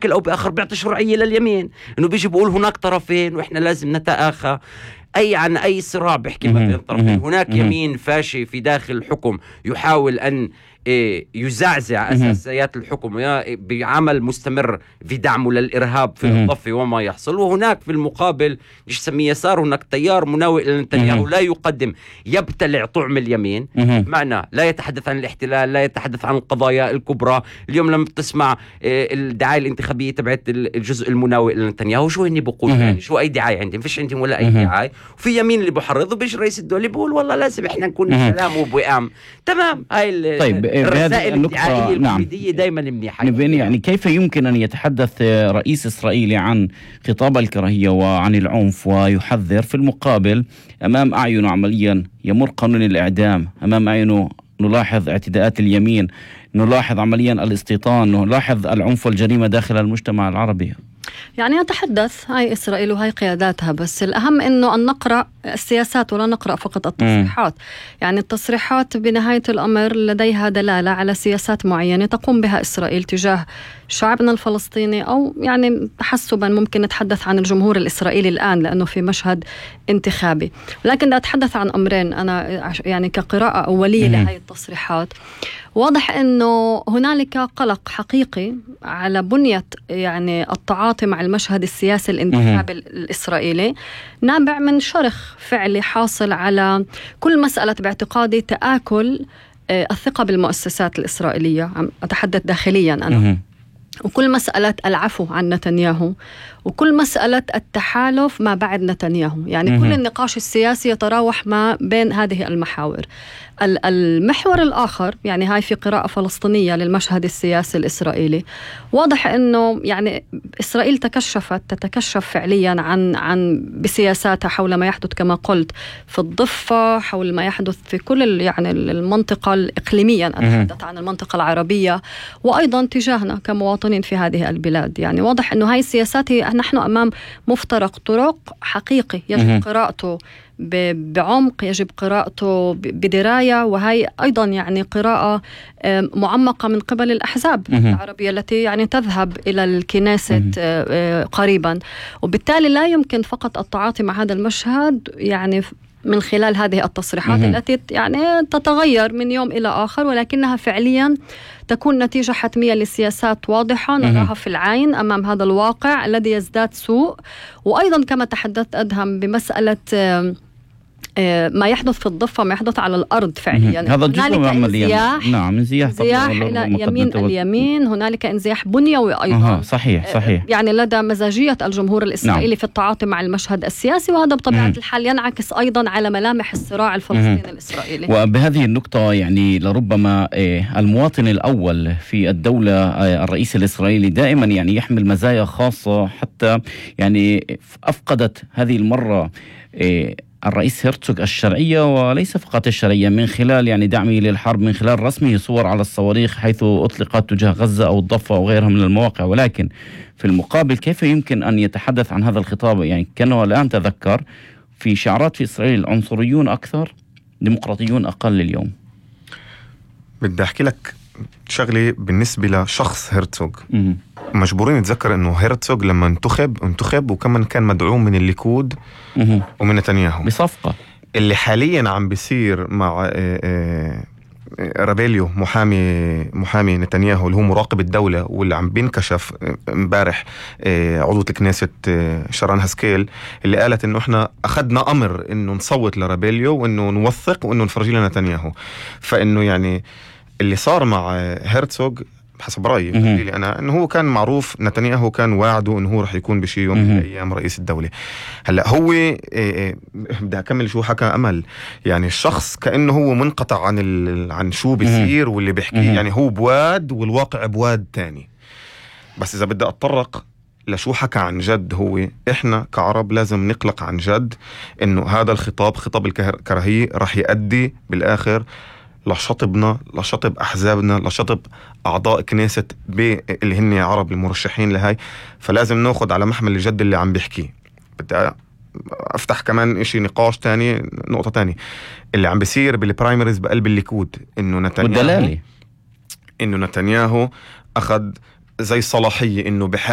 بشكل أو بآخر بيعطي شرعية لليمين، إنه بيجي بقول هناك طرفين وإحنا لازم نتآخى. عن أي صراع بيحكي ما بين الطرفين. هناك يمين فاشي في داخل الحكم يحاول أن يزعزع أساسيات الحكم بعمل مستمر في دعمه للإرهاب في الضفة وما يحصل، وهناك في المقابل يسميه يسار، هناك تيار مناوئ لنتنياهو لا يقدم، يبتلع طعم اليمين، معنى لا يتحدث عن الاحتلال، لا يتحدث عن القضايا الكبرى. اليوم لما تسمع الدعاية الانتخابية تبعت الجزء المناوئ لنتنياهو، شو هني بقول يعني؟ شو أي دعاية عندهم؟ فيش عندهم ولا أي دعاية. وفي يمين اللي بحرض، وبيش رئيس الدولة بيقول والله لازم إحنا نكون بسلام وبوئام. تمام. هاي طيب الرسائل الدعائية الكوميدية دايما منيحة. يعني كيف يمكن أن يتحدث رئيس إسرائيلي عن خطاب الكراهية وعن العنف ويحذر، في المقابل أمام أعينه عمليا يمر قانون الإعدام، أمام أعينه نلاحظ اعتداءات اليمين، نلاحظ عمليا الاستيطان، نلاحظ العنف والجريمة داخل المجتمع العربي؟ يعني نتحدث هاي إسرائيل وهاي قياداتها، بس الأهم إنه أن نقرأ السياسات ولا نقرأ فقط التصريحات. يعني التصريحات بنهاية الأمر لديها دلالة على سياسات معينة تقوم بها إسرائيل تجاه شعبنا الفلسطيني، أو يعني تحسبا ممكن نتحدث عن الجمهور الإسرائيلي الآن لأنه في مشهد انتخابي. لكن لا أتحدث عن أمرين أنا يعني كقراءة أولية لهذه التصريحات. واضح أنه هنالك قلق حقيقي على بنية يعني التعاطي مع المشهد السياسي الانتخابي الإسرائيلي، نابع من شرخ فعلي حاصل على كل مسألة باعتقادي تآكل الثقة بالمؤسسات الإسرائيلية. أتحدث داخليا أنا. وكل مسألة العفو عن نتنياهو، وكل مسألة التحالف ما بعد نتنياهو. يعني كل النقاش السياسي يتراوح ما بين هذه المحاور. المحور الآخر، يعني هاي في قراءة فلسطينية للمشهد السياسي الإسرائيلي، واضح أنه يعني إسرائيل تتكشف فعليا عن بسياساتها حول ما يحدث كما قلت في الضفة، حول ما يحدث في كل يعني المنطقة الإقليمية، أتحدث عن المنطقة العربية، وأيضا تجاهنا كمواطنين في هذه البلاد. يعني واضح أنه هاي السياسات نحن أمام مفترق طرق حقيقي يجب قراءته بعمق، يجب قراءته بدراية، وهي أيضا يعني قراءة معمقة من قبل الأحزاب العربية التي يعني تذهب إلى الكنيسة قريبا. وبالتالي لا يمكن فقط التعاطي مع هذا المشهد يعني من خلال هذه التصريحات التي يعني تتغير من يوم إلى آخر، ولكنها فعليا تكون نتيجة حتمية لسياسات واضحة نراها في العين أمام هذا الواقع الذي يزداد سوء. وأيضا كما تحدثت أدهم بمسألة ما يحدث في الضفة، ما يحدث على الأرض فعليا. هذا جزء من عمليا. نعم، انزياح إلى يمين اليمين، هنالك انزياح بنيوي أيضا. صحيح. يعني لدى مزاجية الجمهور الإسرائيلي في التعاطي مع المشهد السياسي، وهذا بطبيعة الحال ينعكس أيضا على ملامح الصراع الفلسطيني الإسرائيلي. وبهذه النقطة يعني لربما المواطن الأول في الدولة الرئيس الإسرائيلي دائما يعني يحمل مزايا خاصة، حتى يعني أفقدت هذه المرة الرئيس هرتزوغ الشرعية، وليس فقط الشرعية، من خلال يعني دعمه للحرب، من خلال رسمه صور على الصواريخ حيث أطلقت تجاه غزة أو الضفة أو غيرها من المواقع. ولكن في المقابل كيف يمكن أن يتحدث عن هذا الخطاب؟ يعني كانوا الآن تذكر في شعارات في إسرائيل: العنصريون أكثر، ديمقراطيون أقل. اليوم بدي أحكي لك شغلي بالنسبة لشخص هرتزوغ. مجبورين نتذكر انه هرتزوغ لما انتخب وكمان كان مدعوم من الليكود ومن نتنياهو بصفقة. اللي حاليا عم بيصير مع رابيليو محامي نتنياهو اللي هو مراقب الدولة، واللي عم بينكشف امبارح عضوة الكنيسة شاران هاسكيل اللي قالت انه احنا اخذنا امر انه نصوت لرابيليو وانه نوثق وانه نفرجي لنتنياهو. فانه يعني اللي صار مع هرتزوغ حسب رأيي أنا أنه هو كان معروف، نتنياهو كان واعده أنه هو رح يكون بشي يوم من الأيام رئيس الدولة. هلأ هو بدي أكمل شو حكى أمل. يعني الشخص كأنه هو منقطع عن شو بيصير واللي بيحكيه، يعني هو بواد والواقع بواد تاني. بس إذا بدي أتطرق لشو حكى عن جد، هو إحنا كعرب لازم نقلق عن جد أنه هذا الخطاب، خطاب الكراهية، رح يؤدي بالآخر لشطبنا، لشطب أحزابنا، لشطب أعضاء كنيسة اللي هن عرب المرشحين لهاي. فلازم ناخد على محمل الجد اللي عم بيحكي. بدي أفتح كمان إشي نقاش تاني، نقطة تاني اللي عم بيصير بالبرايمريز بقلب الليكود، إنه نتنياهو أخذ زي صلاحية إنه